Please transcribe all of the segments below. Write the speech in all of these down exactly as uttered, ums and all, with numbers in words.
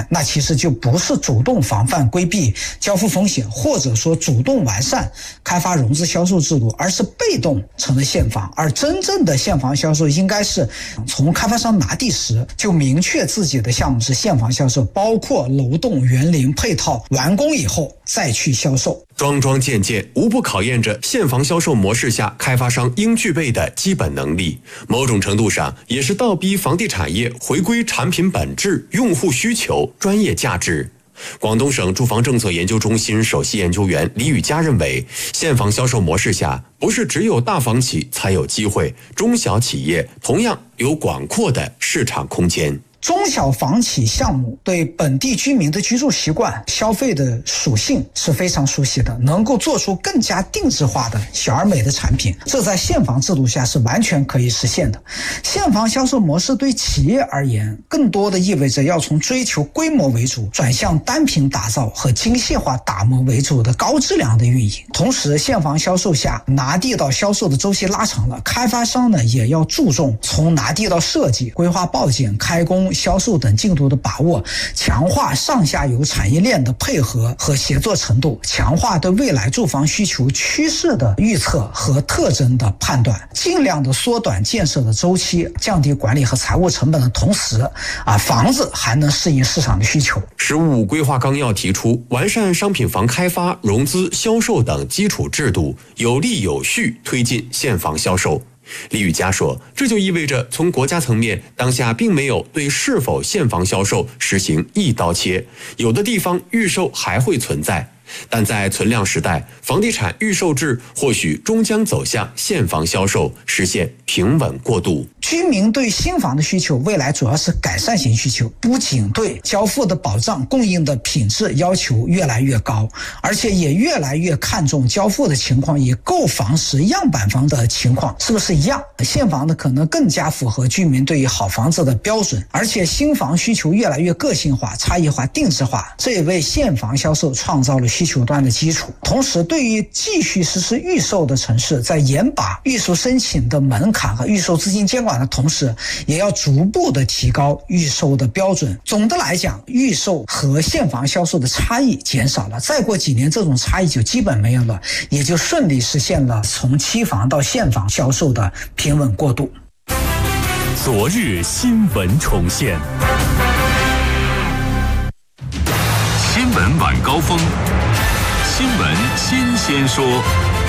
那其实就不是主动防范规避交付风险，或者说主动完善开发融资销售制度，而是被动成了现房。而真正的现房销售应该是从开发商拿地时就明确自己的项目是现房销售，包括楼栋园林配套完工以后再去销售。 桩桩件件无不考验着现房销售模式下开发商应具备的基本能力，某种程度上也是倒逼房地产业回归产品本质、用户需求、专业价值。广东省住房政策研究中心首席研究员李宇佳认为，现房销售模式下，不是只有大房企才有机会，中小企业同样有广阔的市场空间。 中小房企项目对本地居民的居住习惯、消费的属性是非常熟悉的，能够做出更加定制化的小而美的产品，这在现房制度下是完全可以实现的。现房销售模式对企业而言，更多的意味着要从追求规模为主，转向单品打造和精细化打磨为主的高质量的运营。同时，现房销售下拿地到销售的周期拉长了，开发商呢也要注重从拿地到设计、规划报建、开工、销售等进度的把握，强化上下游产业链的配合和协作程度，强化对未来住房需求趋势的预测和特征的判断，尽量的缩短建设的周期，降低管理和财务成本的同时，啊，房子还能适应市场的需求。 十五规划纲要提出，完善商品房开发、融资、销售等基础制度，有力有序推进现房销售。李宇佳说，这就意味着从国家层面，当下并没有对是否现房销售实行一刀切，有的地方预售还会存在。但在存量时代，房地产预售制或许终将走向现房销售，实现平稳过渡。 居民对新房的需求未来主要是改善型需求，不仅对交付的保障、供应的品质要求越来越高，而且也越来越看重交付的情况与购房时样板房的情况是不是一样。现房呢可能更加符合居民对于好房子的标准，而且新房需求越来越个性化、差异化、定制化，这也为现房销售创造了需求端的基础。同时，对于继续实施预售的城市，在严把预售申请的门槛和预售资金监管的同时，也要逐步的提高预售的标准。总的来讲，预售和现房销售的差异减少了，再过几年这种差异就基本没有了，也就顺利实现了从期房到现房销售的平稳过渡。 昨日新闻重现，新闻晚高峰，新闻新鲜说。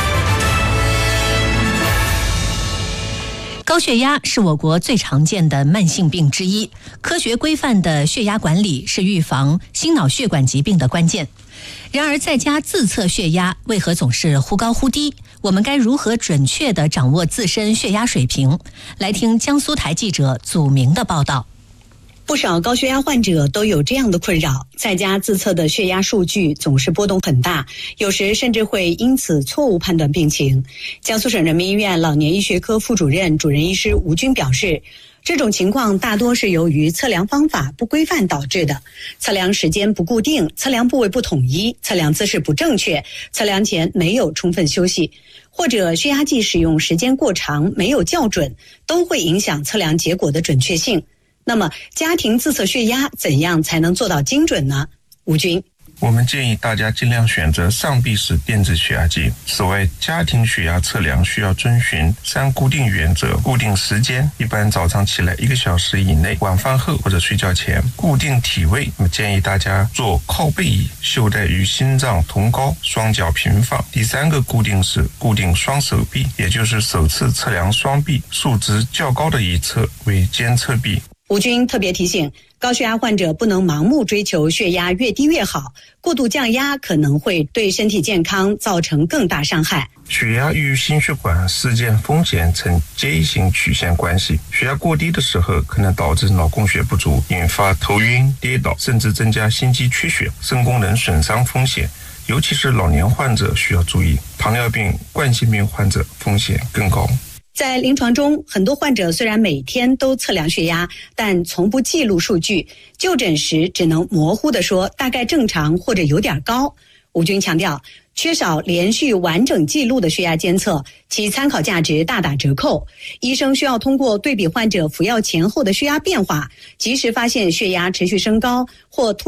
高血压是我国最常见的慢性病之一，科学规范的血压管理是预防心脑血管疾病的关键。然而，在家自测血压为何总是忽高忽低？我们该如何准确地掌握自身血压水平？来听江苏台记者祖明的报道。 不少高血压患者都有这样的困扰，在家自测的血压数据总是波动很大，有时甚至会因此错误判断病情。江苏省人民医院老年医学科副主任、主任医师吴军表示，这种情况大多是由于测量方法不规范导致的，测量时间不固定，测量部位不统一，测量姿势不正确，测量前没有充分休息，或者血压计使用时间过长，没有校准，都会影响测量结果的准确性。那么家庭自测血压怎样才能做到精准呢？吴军， 我们建议大家尽量选择上臂式电子血压计。此外，家庭血压测量需要遵循三固定原则：固定时间，一般早上起来一个小时以内，晚饭后或者睡觉前；固定体位，我们建议大家做靠背椅，袖带与心脏同高，双脚平放。第三个固定是固定双手臂，也就是首次测量双臂数值较高的一侧为监测臂。 吴军特别提醒，高血压患者不能盲目追求血压越低越好，过度降压可能会对身体健康造成更大伤害。 血压与心血管事件风险呈阶行曲线关系，血压过低的时候可能导致脑供血不足，引发头晕、跌倒，甚至增加心肌缺血、肾功能损伤风险。尤其是老年患者需要注意，糖尿病、冠心病患者风险更高。 在临床中，很多患者虽然每天都测量血压，但从不记录数据，就诊时只能模糊地说大概正常或者有点高。吴军强调，缺少连续完整记录的血压监测，其参考价值大打折扣。医生需要通过对比患者服药前后的血压变化，及时发现血压持续升高或突